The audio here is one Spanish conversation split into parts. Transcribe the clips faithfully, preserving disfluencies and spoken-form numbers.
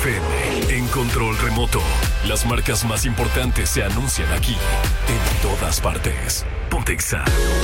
F M, en control remoto. Las marcas más importantes se anuncian aquí, en todas partes. Ponte Exa.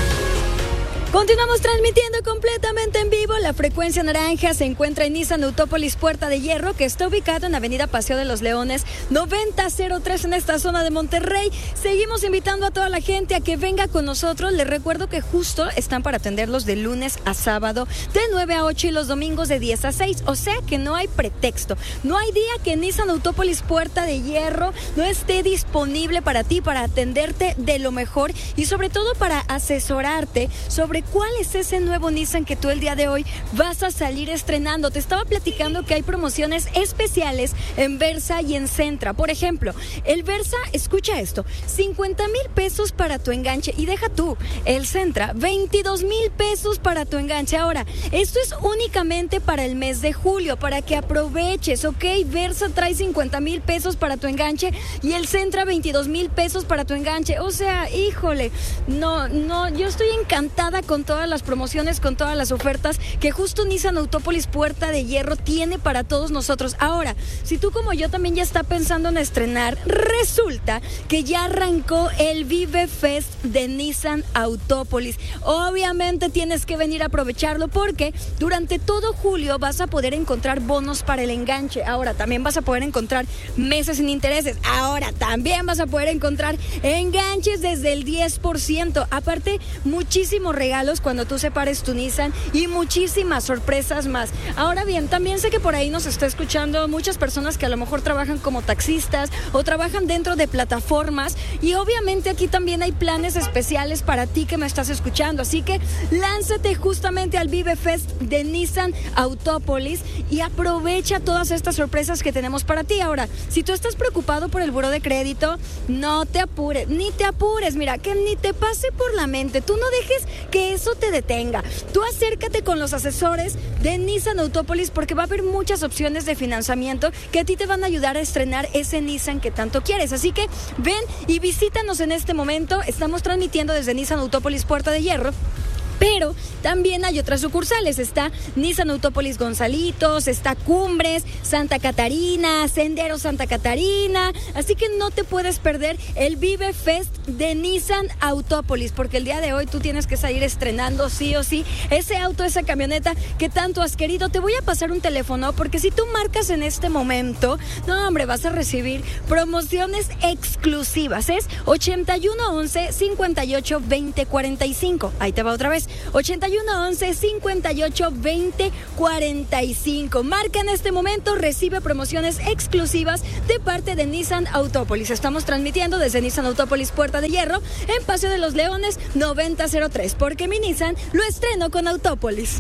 Continuamos transmitiendo completamente en vivo. La frecuencia naranja se encuentra en Nissan Autópolis Puerta de Hierro, que está ubicado en Avenida Paseo de los Leones noventa cero tres en esta zona de Monterrey. Seguimos invitando a toda la gente a que venga con nosotros. Les recuerdo que justo están para atenderlos de lunes a sábado de nueve a ocho y los domingos de diez a seis. O sea que no hay pretexto. No hay día que Nissan Autópolis Puerta de Hierro no esté disponible para ti, para atenderte de lo mejor y sobre todo para asesorarte sobre cuál es ese nuevo Nissan que tú el día de hoy vas a salir estrenando. Te estaba platicando que hay promociones especiales en Versa y en Sentra. Por ejemplo, el Versa, escucha esto, cincuenta mil pesos para tu enganche y deja tú, el Sentra, veintidós mil pesos para tu enganche. Ahora, esto es únicamente para el mes de julio, para que aproveches, ¿ok? Versa trae cincuenta mil pesos para tu enganche y el Sentra veintidós mil pesos para tu enganche. O sea, híjole, no, no, yo estoy encantada con todas las promociones, con todas las ofertas que justo Nissan Autópolis Puerta de Hierro tiene para todos nosotros. Ahora, si tú como yo también ya está pensando en estrenar, resulta que ya arrancó el Vive Fest de Nissan Autópolis. Obviamente tienes que venir a aprovecharlo porque durante todo julio vas a poder encontrar bonos para el enganche. Ahora, también vas a poder encontrar meses sin intereses. Ahora, también vas a poder encontrar enganches desde el diez por ciento. Aparte, muchísimos regalos cuando tú separes tu Nissan y muchísimas sorpresas más. Ahora bien, también sé que por ahí nos está escuchando muchas personas que a lo mejor trabajan como taxistas o trabajan dentro de plataformas y obviamente aquí también hay planes especiales para ti que me estás escuchando, así que lánzate justamente al Vive Fest de Nissan Autópolis y aprovecha todas estas sorpresas que tenemos para ti. Ahora, si tú estás preocupado por el buró de crédito, no te apures, ni te apures, mira, que ni te pase por la mente, tú no dejes que eso te detenga. Tú acércate con los asesores de Nissan Autópolis porque va a haber muchas opciones de financiamiento que a ti te van a ayudar a estrenar ese Nissan que tanto quieres. Así que ven y visítanos en este momento. Estamos transmitiendo desde Nissan Autópolis Puerta de Hierro. Pero también hay otras sucursales, está Nissan Autópolis Gonzalitos, está Cumbres, Santa Catarina, Sendero Santa Catarina, así que no te puedes perder el Vive Fest de Nissan Autópolis, porque el día de hoy tú tienes que salir estrenando sí o sí ese auto, esa camioneta que tanto has querido. Te voy a pasar un teléfono, porque si tú marcas en este momento, no hombre, vas a recibir promociones exclusivas, es ochenta y uno once, cincuenta y ocho, veinte, cuarenta y cinco, ahí te va otra vez, ochenta y uno once, cincuenta y ocho, veinte, cuarenta y cinco. Marca en este momento, recibe promociones exclusivas de parte de Nissan Autópolis. Estamos transmitiendo desde Nissan Autópolis Puerta de Hierro en Paseo de los Leones noventa cero tres, porque mi Nissan lo estreno con Autópolis.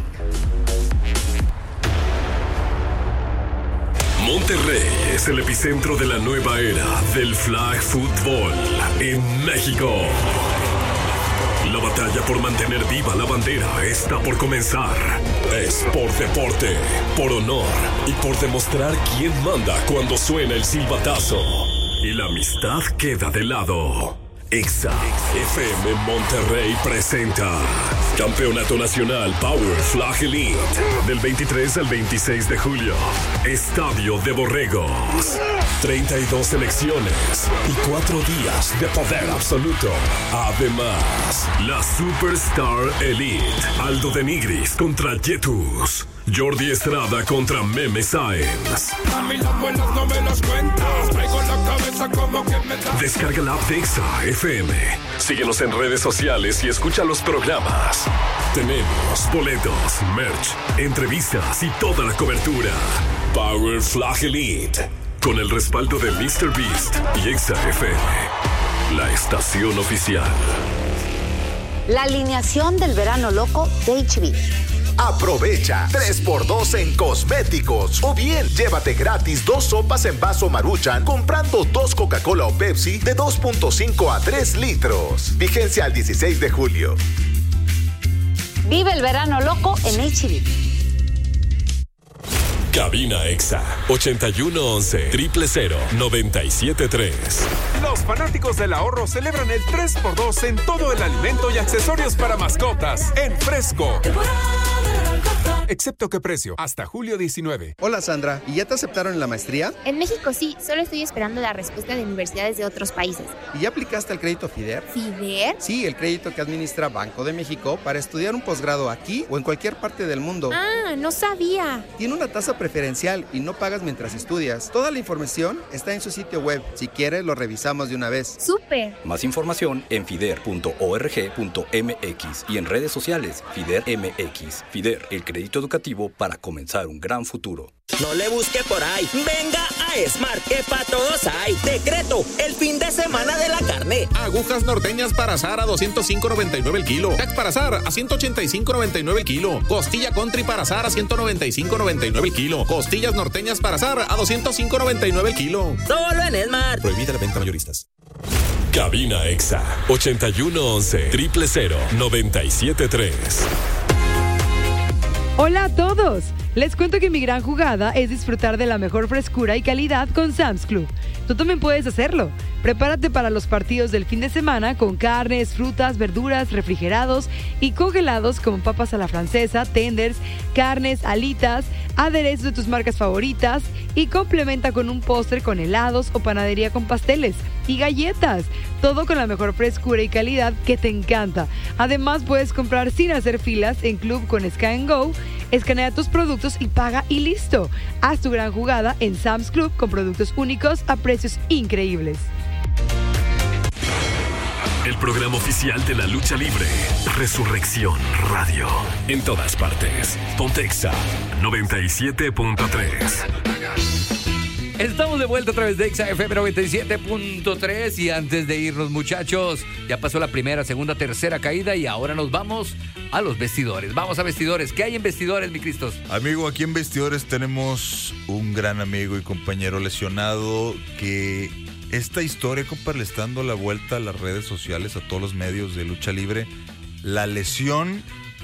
Monterrey es el epicentro de la nueva era del flag football en México. La batalla por mantener viva la bandera está por comenzar. Es por deporte, por honor y por demostrar quién manda cuando suena el silbatazo. Y la amistad queda de lado. Exa F M Monterrey presenta Campeonato Nacional Power Flag Elite del veintitrés al veintiséis de julio. Estadio de Borregos. treinta y dos selecciones y cuatro días de poder absoluto. Además, la Superstar Elite. Aldo de Nigris contra Jetus. Jordi Estrada contra Meme Sáenz. A mí las buenas no me las cuentas. Traigo la cabeza como que me da. Descarga la app de Exa F M. Síguenos en redes sociales y escucha los programas. Tenemos boletos, merch, entrevistas y toda la cobertura. Power Flag Elite. Con el respaldo de míster Beast y Exa F M. La estación oficial. La alineación del verano loco de H B. Aprovecha tres por dos en cosméticos. O bien, llévate gratis dos sopas en vaso Maruchan comprando dos Coca-Cola o Pepsi de dos punto cinco a tres litros. Vigencia al dieciséis de julio. Vive el verano loco en H B. Cabina Exa ochenta y uno once, cero cero, noventa y siete tres. Los fanáticos del ahorro celebran el tres por dos en todo el alimento y accesorios para mascotas en Fresco. excepto qué precio, hasta julio diecinueve. Hola Sandra, ¿y ya te aceptaron en la maestría? En México sí, solo estoy esperando la respuesta de universidades de otros países. ¿Y ya aplicaste al crédito FIDER? ¿FIDER? Sí, el crédito que administra Banco de México para estudiar un posgrado aquí o en cualquier parte del mundo. Ah, no sabía. Tiene una tasa preferencial y no pagas mientras estudias. Toda la información está en su sitio web. Si quieres, lo revisamos de una vez. ¡Súper! Más información en fider punto org punto m x y en redes sociales FIDER M X. FIDER, el crédito educativo para comenzar un gran futuro. No le busque por ahí. Venga a Smart, que para todos hay. Decreto, el fin de semana de la carne. Agujas norteñas para asar a doscientos cinco noventa y nueve el kilo. Tac para asar a ciento ochenta y cinco noventa y nueve el kilo. Costilla country para asar a ciento noventa y cinco noventa y nueve el kilo. Costillas norteñas para asar a doscientos cinco noventa y nueve el kilo. Solo en Smart. Prohibida la venta mayoristas. Cabina Exa ochenta y uno once triple cero noventa y siete tres. Hola a todos. Les cuento que mi gran jugada es disfrutar de la mejor frescura y calidad con Sam's Club. Tú también puedes hacerlo. Prepárate para los partidos del fin de semana con carnes, frutas, verduras, refrigerados y congelados como papas a la francesa, tenders, carnes, alitas, aderezos de tus marcas favoritas y complementa con un postre con helados o panadería con pasteles y galletas. Todo con la mejor frescura y calidad que te encanta. Además, puedes comprar sin hacer filas en Club con Scan Go. Escanea tus productos y paga y listo. Haz tu gran jugada en Sam's Club con productos únicos a precios increíbles. El programa oficial de la lucha libre. Resurrección Radio. En todas partes. Pontexa noventa y siete punto tres. Estamos de vuelta a través de Exa F M noventa y siete punto tres y antes de irnos, muchachos, ya pasó la primera, segunda, tercera caída y ahora nos vamos a los vestidores. Vamos a vestidores. ¿Qué hay en vestidores, mi Cristos? Amigo, aquí en vestidores tenemos un gran amigo y compañero lesionado que esta historia, compa, le está dando la vuelta a las redes sociales, a todos los medios de lucha libre. La lesión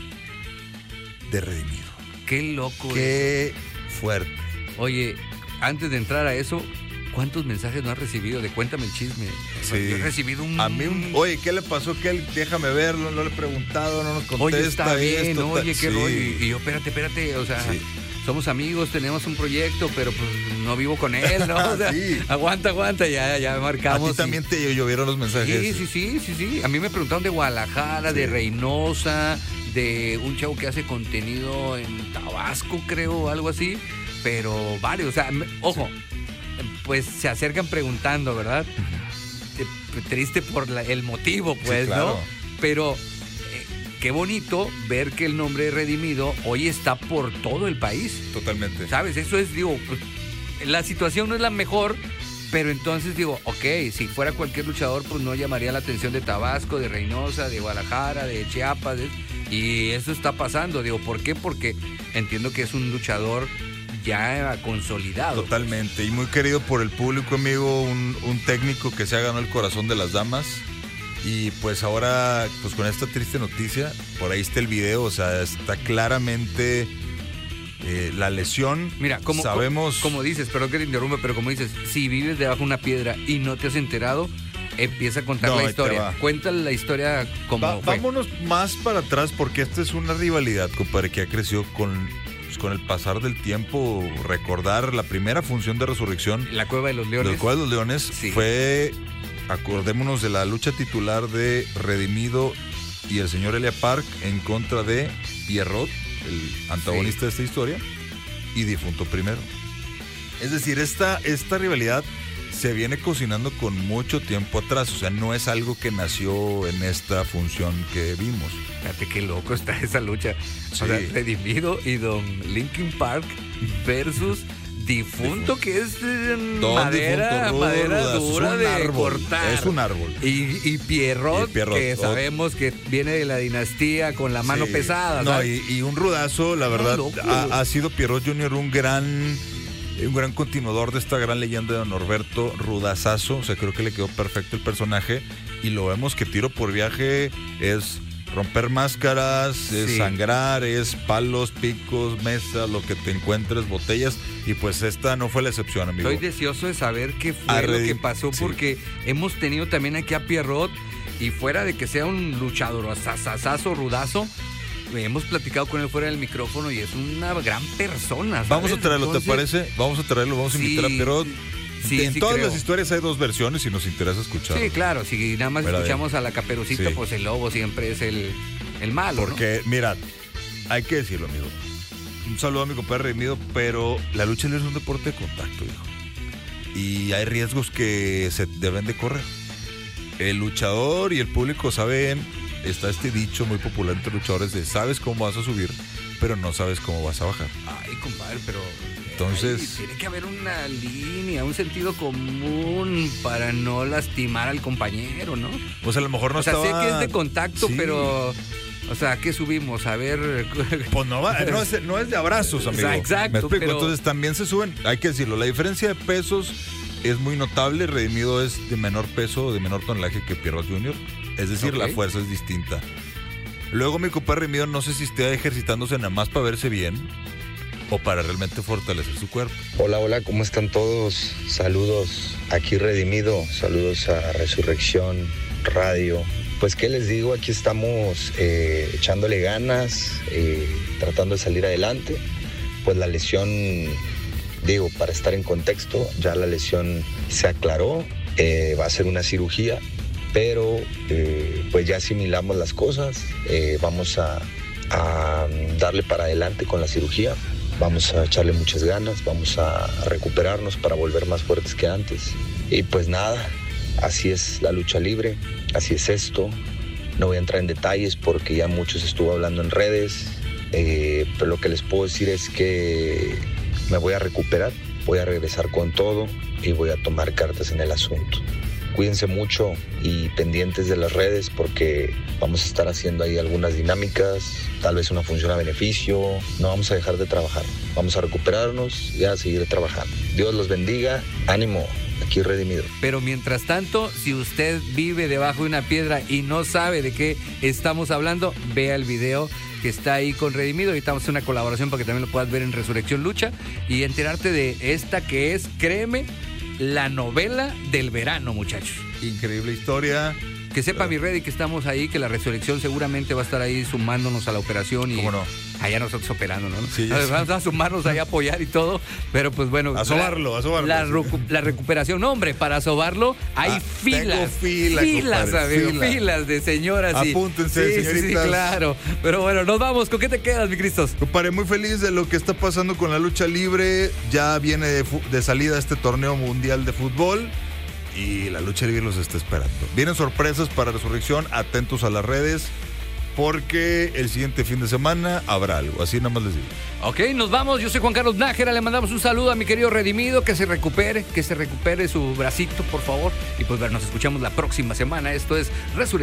de Redimido. Qué loco. Qué eso. Fuerte. Oye, antes de entrar a eso, ¿cuántos mensajes no has recibido de cuéntame el chisme? Sí. Yo he recibido un... A mí, un... oye, ¿qué le pasó? ¿Qué? Déjame verlo, no le he preguntado, no nos contesta. Oye, está bien, esto, oye, ta... qué sí. rollo. Y yo, espérate, espérate, o sea... Sí. Somos amigos, tenemos un proyecto, pero pues no vivo con él, ¿no? O sea, sí. Aguanta, aguanta, ya, ya marcamos. A ti también y... te llovieron los mensajes. Sí, sí, sí, sí, sí. A mí me preguntaron de Guadalajara, sí. de Reynosa, de un chavo que hace contenido en Tabasco, creo, algo así. Pero varios, o sea, ojo, sí. pues se acercan preguntando, ¿verdad? Uh-huh. Triste por la, el motivo, pues, sí, claro. ¿no? Pero... qué bonito ver que el nombre de Redimido hoy está por todo el país. Totalmente. ¿Sabes? Eso es, digo, pues, la situación no es la mejor, pero entonces digo, ok, si fuera cualquier luchador, pues no llamaría la atención de Tabasco, de Reynosa, de Guadalajara, de Chiapas, de, y eso está pasando. Digo, ¿por qué? Porque entiendo que es un luchador ya consolidado. Totalmente, pues. Y muy querido por el público, amigo, un, un técnico que se ha ganado el corazón de las damas. Y pues ahora, pues con esta triste noticia, por ahí está el video, o sea, está claramente eh, la lesión. Mira, como, sabemos... como, como dices, perdón que te interrumpa, pero como dices, si vives debajo de una piedra y no te has enterado, empieza a contar no, la historia. Cuéntale la historia como Va, fue. Vámonos más para atrás porque esta es una rivalidad, compadre, que ha crecido con... con el pasar del tiempo. Recordar la primera función de Resurrección, la Cueva de los Leones. La Cueva de los Leones, sí. Fue... Acordémonos de la lucha titular de Redimido y el señor Elia Park en contra de Pierrot, el antagonista sí. de esta historia, y difunto primero. Es decir, esta, esta rivalidad se viene cocinando con mucho tiempo atrás, o sea, no es algo que nació en esta función que vimos. Fíjate qué loco está esa lucha. Sí. O sea, Redimido y Don Linkin Park versus... Difunto, que es eh, madera, difunto, rudo, madera dura de árbol, cortar. Es un árbol. Y, y, Pierrot, y Pierrot, que sabemos que viene de la dinastía con la mano sí. pesada. No, y, y un rudazo, la verdad, ha, ha sido Pierrot junior un gran, un gran continuador de esta gran leyenda de Norberto, rudazazo. O sea, creo que le quedó perfecto el personaje. Y lo vemos que tiro por viaje es... romper máscaras, sí. es sangrar, es palos, picos, mesas, lo que te encuentres, botellas. Y pues esta no fue la excepción, amigo. Estoy deseoso de saber qué fue Arred... lo que pasó, sí. porque hemos tenido también aquí a Pierrot, y fuera de que sea un luchador asasazo, rudazo, hemos platicado con él fuera del micrófono y es una gran persona, ¿sabes? Vamos a traerlo, Entonces, ¿te parece? Vamos a traerlo, vamos a sí, invitar a Pierrot. Sí, en sí todas creo. las historias hay dos versiones y nos interesa escuchar. Sí, claro, si nada más Fuera de- escuchamos a la Caperucita, Sí. pues el lobo siempre es el, el malo, Porque, mira, hay que decirlo, amigo. Un saludo a mi compadre Redimido, pero la lucha libre es un deporte de contacto, hijo. Y hay riesgos que se deben de correr. El luchador y el público saben, está este dicho muy popular entre luchadores de sabes cómo vas a subir, pero no sabes cómo vas a bajar. ¿no? Ay, compadre, pero... Entonces... ay, tiene que haber una línea, un sentido común para no lastimar al compañero, ¿no? Pues a lo mejor no o sea, estaba... sé que es de contacto, Sí. pero... O sea, ¿qué subimos? A ver... Pues no, va, no, es, no es de abrazos, amigo. Exacto, Me explico, pero- entonces también se suben, hay que decirlo, la diferencia de pesos es muy notable. Redimido es de menor peso, de menor tonelaje que Pierrot junior Es decir, Ok. la fuerza es distinta. Luego mi compadre Redimido no sé si esté ejercitándose nada más para verse bien o para realmente fortalecer su cuerpo. Hola, hola, ¿cómo están todos? Saludos, aquí Redimido, saludos a Resurrección Radio. Pues qué les digo, aquí estamos eh, echándole ganas, eh, tratando de salir adelante. Pues la lesión, digo, para estar en contexto, ya la lesión se aclaró, eh, va a ser una cirugía, pero eh, pues ya asimilamos las cosas, eh, vamos a, a darle para adelante con la cirugía. Vamos a echarle muchas ganas, vamos a recuperarnos para volver más fuertes que antes. Y pues nada, así es la lucha libre, así es esto. No voy a entrar en detalles porque ya muchos estuvo hablando en redes, eh, pero lo que les puedo decir es que me voy a recuperar, voy a regresar con todo y voy a tomar cartas en el asunto. Cuídense mucho y pendientes de las redes porque vamos a estar haciendo ahí algunas dinámicas, tal vez una función a beneficio. No vamos a dejar de trabajar, vamos a recuperarnos y a seguir trabajando. Dios los bendiga, ánimo, aquí Redimido. Pero mientras tanto, si usted vive debajo de una piedra y no sabe de qué estamos hablando, vea el video que está ahí con Redimido. Ahorita vamos a hacer una colaboración para que también lo puedas ver en Resurrección Lucha y enterarte de esta que es, créeme, la novela del verano, muchachos. Increíble historia. Que sepa mi Reddy que estamos ahí, que la Resurrección seguramente va a estar ahí sumándonos a la operación y ¿Cómo no? allá nosotros operando, ¿no? Sí, ya Vamos sé. a sumarnos ahí a apoyar y todo, pero pues bueno. A sobarlo, a sobarlo, La, sí. recu- la recuperación, no, hombre, para sobarlo hay Ah, filas. tengo fila, filas, compadre, amigo, fila. filas de señoras. y- Apúntense, sí, sí, sí, señoritas. claro. Pero bueno, nos vamos. ¿Con qué te quedas, mi Cristos? Compadre, muy feliz de lo que está pasando con la lucha libre. Ya viene de, fu- de salida este torneo mundial de fútbol y la lucha libre los está esperando. Vienen sorpresas para Resurrección, atentos a las redes porque el siguiente fin de semana habrá algo, así nada más les digo. Ok, nos vamos. Yo soy Juan Carlos Nájera. Le mandamos un saludo a mi querido Redimido. Que se recupere, que se recupere su bracito, por favor. Y pues ver, nos escuchamos la próxima semana. Esto es Resurrección.